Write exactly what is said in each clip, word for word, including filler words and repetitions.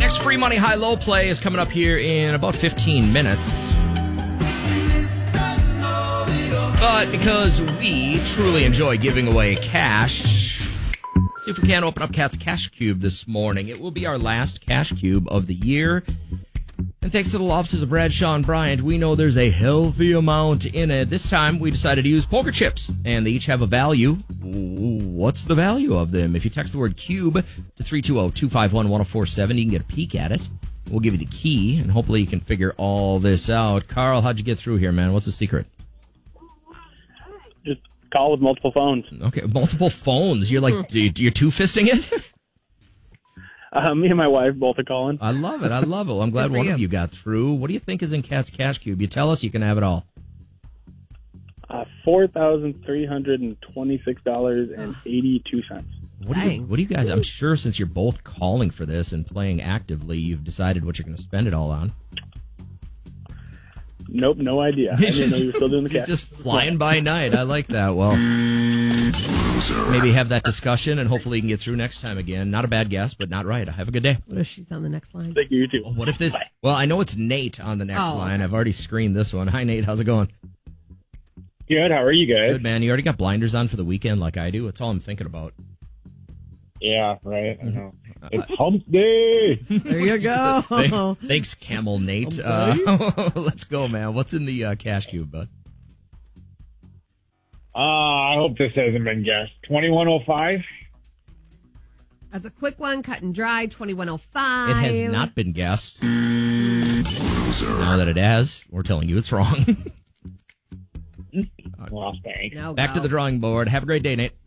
Next free money high-low play is coming up here in about fifteen minutes. But because we truly enjoy giving away cash, let's see if we can open up Kat's Cash Cube this morning. It will be our last Cash Cube of the year. And thanks to the law offices of Bradshaw and Bryant, we know there's a healthy amount in it. This time, we decided to use poker chips, and they each have a value. What's the value of them? If you text the word cube to three two zero, two five one, one zero four seven, you can get a peek at it. We'll give you the key, and hopefully you can figure all this out. Carl, how'd you get through here, man? What's the secret? Just call with multiple phones. Okay, multiple phones. You're like, you're two-fisting it? Uh, me and my wife both are calling. I love it. I love it. Well, I'm glad one you. of you got through. What do you think is in Kat's Cash Cube? You tell us, you can have it all. Uh, four thousand three hundred twenty-six dollars and eighty-two cents. What do you, what do you guys, I'm sure since you're both calling for this and playing actively, you've decided what you're going to spend it all on. Nope, no idea. I didn't know you were still doing the cash. Just flying by night. I like that. Well, maybe have that discussion, and hopefully you can get through next time again. Not a bad guess, but not right. Have a good day. What if she's on the next line? Thank you, you too. What if this? Bye. Well, I know it's Nate on the next oh, line. okay. I've already screened this one. Hi, Nate. How's it going? Good. How are you guys? Good, man. You already got blinders on for the weekend like I do. That's all I'm thinking about. Yeah, right. I know. It's hump day. There you go. thanks, thanks, Camel Nate. Uh, let's go, man. What's in the uh, Cash Cube, bud? Uh, I hope this hasn't been guessed. twenty-one oh five? That's a quick one, cut and dry, twenty-one oh five. It has not been guessed. Now that it has, we're telling you it's wrong. Well, thanks. No Back go. to the drawing board. Have a great day, Nate.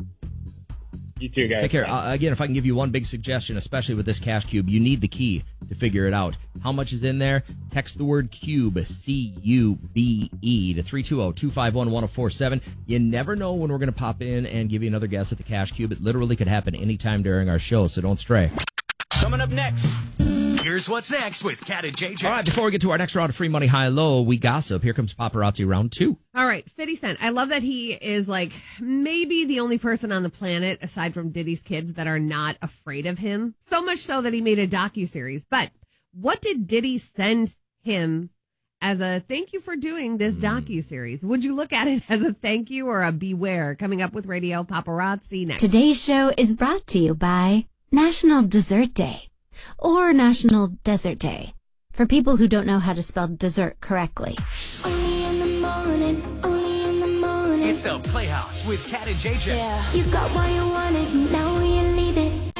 You too, guys. Take care. Uh, again, if I can give you one big suggestion, especially with this Cash Cube, you need the key to figure it out. How much is in there? Text the word CUBE, C U B E, to three two zero, two five one, one zero four seven. You never know when we're going to pop in and give you another guess at the Cash Cube. It literally could happen anytime during our show, so don't stray. Coming up next, here's what's next with Kat and J J. All right, before we get to our next round of free money high-low, we gossip. Here comes Paparazzi round two. All right, fifty Cent. I love that he is like maybe the only person on the planet, aside from Diddy's kids, that are not afraid of him. So much so that he made a docuseries. But what did Diddy send him as a thank you for doing this mm. docuseries? Would you look at it as a thank you or a beware? Coming up with Radio Paparazzi next. Today's show is brought to you by National Dessert Day, or National Desert Day, for people who don't know how to spell dessert correctly. Only in the morning, only in the morning. It's the Playhouse with Kat and J J. Yeah. You got what you wanted, now you need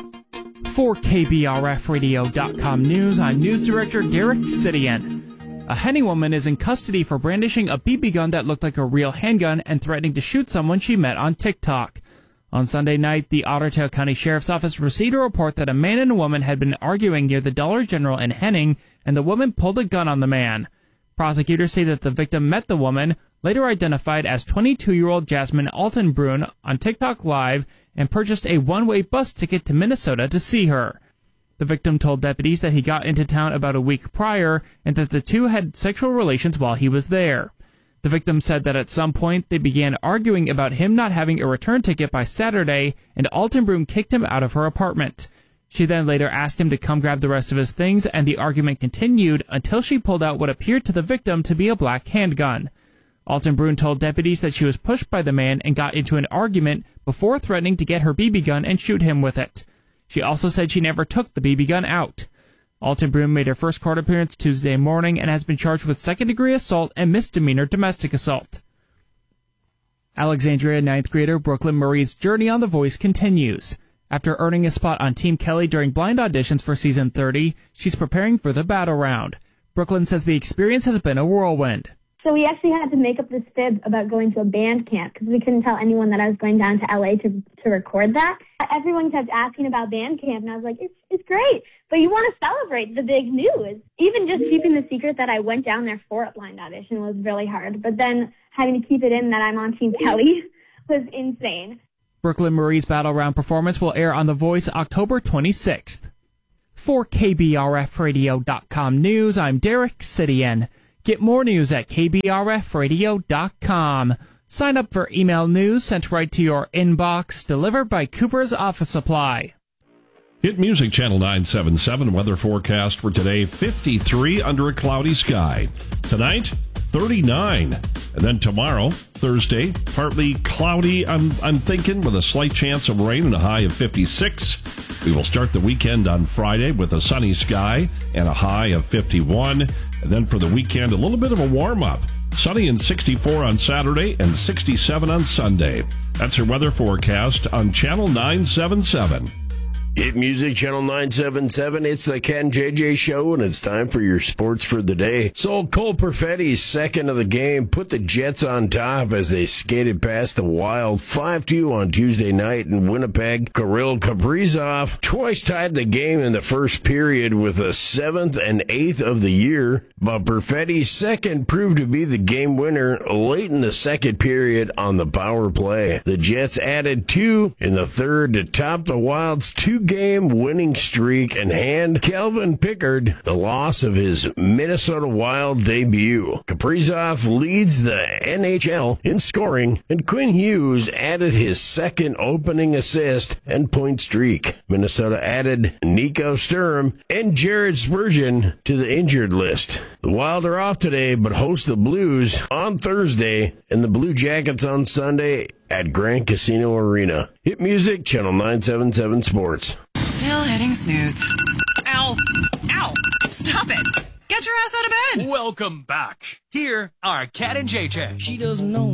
it. For K B R F radio dot com News, I'm News Director Derek Sidian. A Henning woman is in custody for brandishing a B B gun that looked like a real handgun and threatening to shoot someone she met on TikTok. On Sunday night, the Ottertail County Sheriff's Office received a report that a man and a woman had been arguing near the Dollar General in Henning, and the woman pulled a gun on the man. Prosecutors say that the victim met the woman, later identified as twenty-two-year-old Jasmine Altenbrunn, on TikTok Live, and purchased a one-way bus ticket to Minnesota to see her. The victim told deputies that he got into town about a week prior, and that the two had sexual relations while he was there. The victim said that at some point they began arguing about him not having a return ticket by Saturday, and Altenbrunn kicked him out of her apartment. She then later asked him to come grab the rest of his things, and the argument continued until she pulled out what appeared to the victim to be a black handgun. Altenbrunn told deputies that she was pushed by the man and got into an argument before threatening to get her B B gun and shoot him with it. She also said she never took the B B gun out. Altenbrunn made her first court appearance Tuesday morning and has been charged with second-degree assault and misdemeanor domestic assault. Alexandria ninth grader Brooklyn Marie's journey on The Voice continues. After earning a spot on Team Kelly during blind auditions for season thirty, she's preparing for the battle round. Brooklyn says the experience has been a whirlwind. So we actually had to make up this fib about going to a band camp because we couldn't tell anyone that I was going down to L A to to record that. Everyone kept asking about band camp, and I was like, it's it's great, but you want to celebrate the big news. Even just keeping the secret that I went down there for a blind audition was really hard, but then having to keep it in that I'm on Team Kelly was insane. Brooklyn Marie's battle round performance will air on The Voice October twenty-sixth. For K B R F radio dot com News, I'm Derek Sidian. Get more news at K B R F radio dot com. Sign up for email news sent right to your inbox, delivered by Cooper's Office Supply. Hit Music Channel nine seven seven weather forecast for today, fifty-three under a cloudy sky. Tonight, thirty-nine. And then tomorrow, Thursday, partly cloudy, I'm, I'm thinking, with a slight chance of rain and a high of fifty-six. We will start the weekend on Friday with a sunny sky and a high of fifty-one. And then for the weekend, a little bit of a warm-up. Sunny and sixty-four on Saturday and sixty-seven on Sunday. That's your weather forecast on Channel nine seven seven. Hit Music Channel nine seven seven. It's the Ken J J Show, and it's time for your sports for the day. So Cole Perfetti's second of the game put the Jets on top as they skated past the Wild five two on Tuesday night in Winnipeg. Kirill Kaprizov twice tied the game in the first period with a seventh and eighth of the year, but Perfetti's second proved to be the game winner late in the second period on the power play. The Jets added two in the third to top the Wild's two game winning streak and hand Calvin Pickard the loss of his Minnesota Wild debut. Kaprizov leads the N H L in scoring, and Quinn Hughes added his second opening assist and point streak. Minnesota added Nico Sturm and Jared Spurgeon to the injured list. The Wild are off today, but host the Blues on Thursday and the Blue Jackets on Sunday at Grand Casino Arena. Hit Music, Channel nine seven seven Sports. Still hitting snooze. Ow. Ow. Stop it. Get your ass out of bed. Welcome back. Here are Cat and J J. She doesn't know